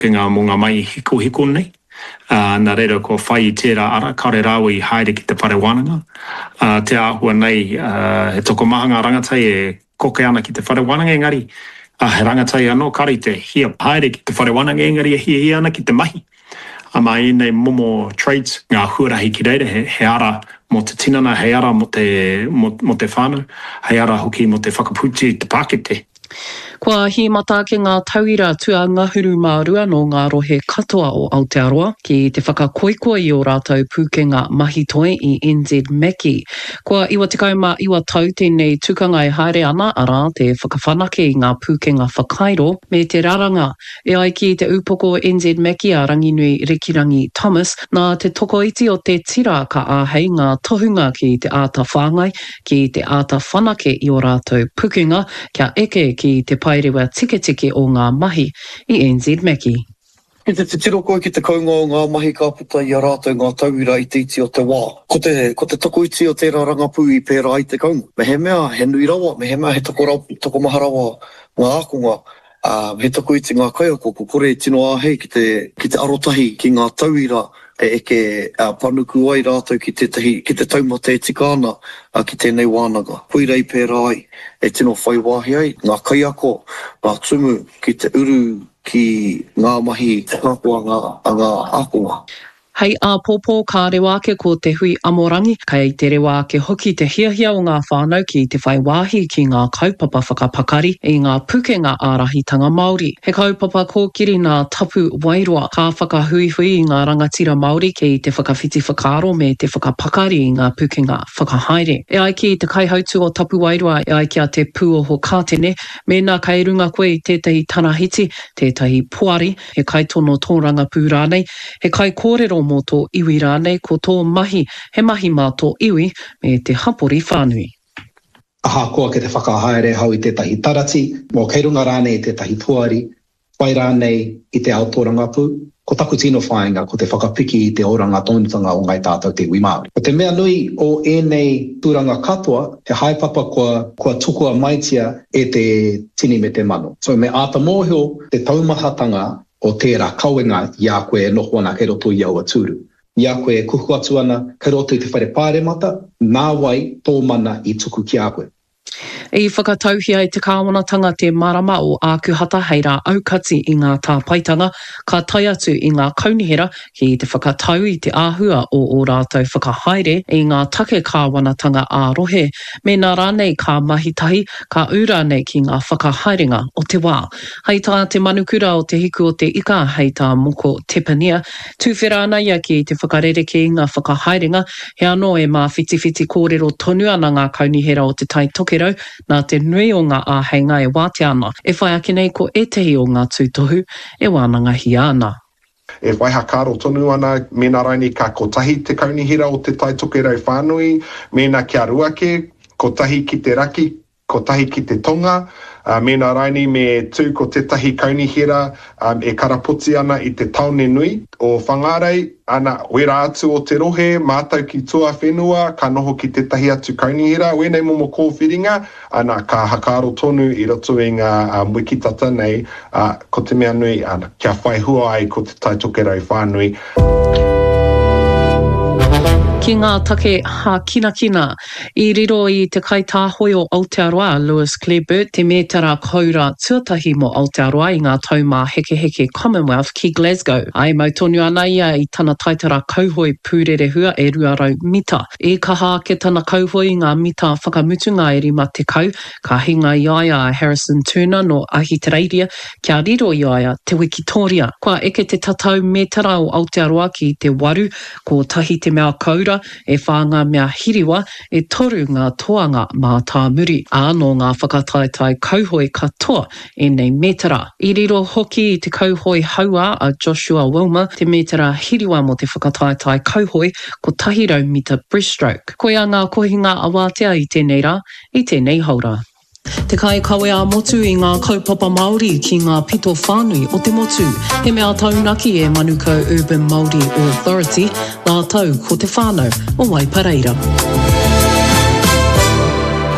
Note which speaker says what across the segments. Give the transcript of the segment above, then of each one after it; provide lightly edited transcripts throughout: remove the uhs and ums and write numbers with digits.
Speaker 1: pukenga mo ngā mai hiko nei. Nā reira ko whai tērā ara, kaore rāua I haere ki te whare wānanga. Te āhua nei, he toko maha ngā rangatai e koke ana ki te whare wānanga, engari, he rangatai anō, kari te hia haere ki te whare wānanga, engari e hia ana ki te mahi. Mai nei momo trades, ngā huarahi ki reira, he ara mo te tinana, he ara mo te whānau, he ara hoki mo te whakaputi te Pākete.
Speaker 2: Kua hi mata ke ngā tauira tua ngahuru mārua no ngā rohe katoa o Aotearoa ki te whakakoikoi I o rātou pūkenga mahi toi I NZ Meki. Kua iwa tekau mā iwa tau tēnei tukanga e haere ana ara te whakawhanake I ngā pūkenga whakairo me te raranga e ai ki te upoko NZ Meki a Ranginui Rekirangi Thomas nā te tokoiti o te tira ka āhei ngā tohunga ki te āta whāngai ki te āta whanake I o rātou pūkenga kia eke ki te pairewa tike o ngā mahi I NZ Meki.
Speaker 3: Ki te tiro koe ki te kaunga o ngā mahi ka puta I a rātou ngā tauira I te iti o te wā. Ko te toko iti o tērā rangapū I pērā I te kaunga. Me he mea he nui rawa, me he mea he toko maha rawa ngā akonga. He toko iti ngā kaiako, ko kore tino āhei ki te arotahi ki ngā tauira e eke panuku ai rātou ki te taumata e tika ana ki tēnei wānanga. Puira I pērā ai e tino whai wāhi ai, ngā kaiako, ngā tumu ki te uru ki ngā mahi kāpua ngā akonga.
Speaker 2: Hei a pōpō ka rewa ake ko te hui amorangi, kei te rewa ake hoki te hiahia o ngā whānau ki te whai wāhi ki ngā kaupapa whakapakari I ngā pukenga ārahitanga Māori. He kaupapa kōkiri ngā tapu wairoa ka whakahuihui I ngā rangatira Māori ki te whakawhiti whakaaro me te whakapakari I ngā pukenga whakahaere. E ai ki te kaihautu o tapu wairoa e ai kia te pūoho kātene, me nā kai runga koe I tētahi tanahiti, tētahi puari, he kai tono tōranga pū rānei, he kai kōrero mō tō iwi rānei ko tō mahi, he mahi mā tō iwi me te hapori whānui.
Speaker 4: Aha koa ke te whakahaere hau I tētahi tarati, mō kei runga rānei I tētahi puari, whai rānei I te aotorangapū, ko taku tino whāinga ko te whakapiki I te oranga tonutanga o ngai tātou te iwi Māori. Ko te mea nui o enei tūranga katoa, he haipapa kua tukua maitia e te tini me te mano. So me āta mōhio te taumahatanga o tērā kauenga ia koe e noho ana kei roto I aua tūru. Ia koe e kuhu atu ana kei roto I te whare pāremata, nā wai tō mana I tuku ki a koe.
Speaker 2: I whakatauhia I te kāwanatanga te marama o ākuhata hei rā aukati I ngā tāpaitanga, ka tai atu I ngā kaunihera ki te whakatau I te āhua o rātou whakahaere I ngā take kāwanatanga ārohe, me nā rānei ka mahitahi, ka ura nei ki ngā whakahaerenga o te wā. Hei tā te manukura o te hiku o te ika hei tā moko tepania, tūwhera ana ia ki te whakarereke I ngā whakahaerenga, he anō e mā whiti kōrero tonu ana ngā kaunihera o te tai tokerau, nā te nui o ngā āheinga e wāte ana. E whai ake nei ko etehi o ngā tūtohu, e wānangahi ana.
Speaker 5: E waihakaro tonu ana, mena raini ka kotahi te kaunihira o te taitokerau whānui, mena kia ruake, kotahi ki te raki, kotahi ki te tonga, mena raini me tū ko tetahi kaunihira e karapoti ana I te taone nui. O whangarei, ana wera atu o te rohe, mātau ki tua whenua, ka noho ki tetahi atu kaunihira, wenei momo kōwhiringa, ana ka hakaro tonu I roto I ngā wikitata nei, ko te mea nui, ana kia whai hua ai ko te taitokerau whānui.
Speaker 2: Ki ngā take hākinakina, I riro I te kaitāhoi o Aotearoa, Lewis Clareburt, te mētara kaura tuatahi mo Aotearoa I ngā taumā heke Commonwealth ki Glasgow. Ai mau tonu ana ia I tana taitara kauhoi pūrere hua e ruarau mita. E kaha ke tana kauhoi ngā mita whakamutu ngā eri ma te kau, ka hinga I aia Harrison Turner no Ahitereiria, kia riro I aia te Wikitoria. Kua eke te tatau mētara o Aotearoa ki te waru, ko tahi te mea kaura, e whanga mea hiriwa e toru ngā toanga mā tā muri. Anō ngā whakataitai kauhoi katoa e nei metara. I riro hoki I te kauhoi haua a Joshua Wilmer, te metara hiriwa mo te whakataitai kauhoi ko tahirau mita breaststroke. Koe a ngā kohinga awatea I tēnei rā, I tēnei haura. Te kai kawe a motu I ngā kaupapa Māori ki ngā pito whānui o te motu. He mea taunaki e Manukau Urban Māori Authority, nā tau ko te whānau o Waipareira.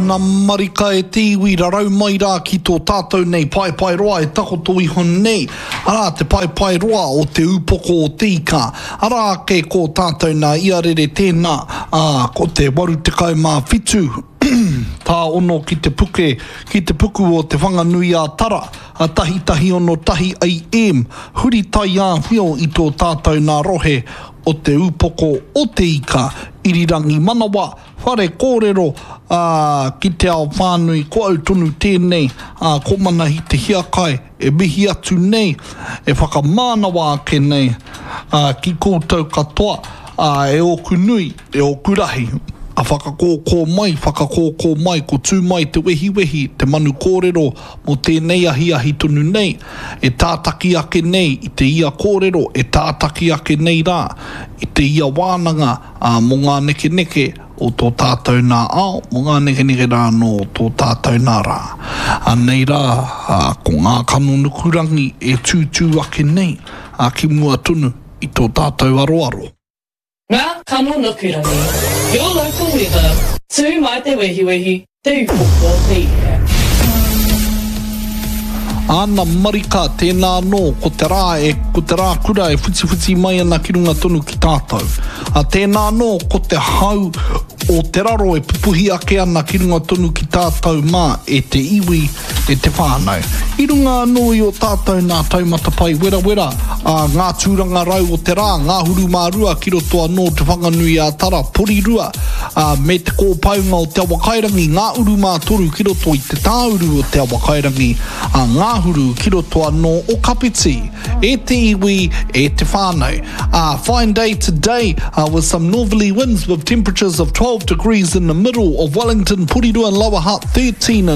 Speaker 6: Ana marika e te iwi rarau mai rā ki tō tātou nei pai roa e tako tō iho nei. Ara te pai roa o te upoko o te ika. Ara ke ko tātou nā iarere tēnā ko te waru te kau mā whitu. Tā ono ki te puku o te whanganui a tara, a tahi ono tahi AM, huri tai a whio i tō tātou nā rohe o te upoko o te ika, irirangi manawa, whare kōrero ki te ao whānui, ko au tonu tēnei, ko mana hi te hiakai, e mihi atu nei, e whakamānawa ake nei, ki koutou katoa, e oku nui, e oku rahi. A whakakōkō mai, ko tū mai te wehi, te manu kōrero mo tēnei ahi tonu nei, e tātaki ake nei i te ia kōrero, e tātaki ake nei rā, i te ia wānanga mo ngā neke o tō tātou nā ao, mo ngā neke rā no tō tātou nā rā. Nei rā, ko ngā kano nukurangi e tū ake nei, ki mua tunu i tō tātou aroaro.
Speaker 2: Ngā kano nukurangi, your local weather, tū mai te wehi, te upoko te ika.
Speaker 6: Ana marika tēnā no, ko te rā kura e whiti mai ana ki runga tonu ki tātou. Tēnā no, ko te hau o te raro e pupuhi ake ana ki runga tonu ki tātou mā e te iwi, e te whānau. I runga no i o tātou nā taumata pai wera, ngā tūranga rau o te rā, ngā huru mārua ki roto anō te whanganui a tara, porirua, me te kōpaunga o te awakairangi, ngā uru mātoru ki roto i te tāuru o te awakairangi, ngā huru ki roto anō o kapiti, e te iwi, e te whānau. Fine day today with some northerly winds with temperatures of 12 degrees in the middle of Wellington, Porirua and Lower Hutt 13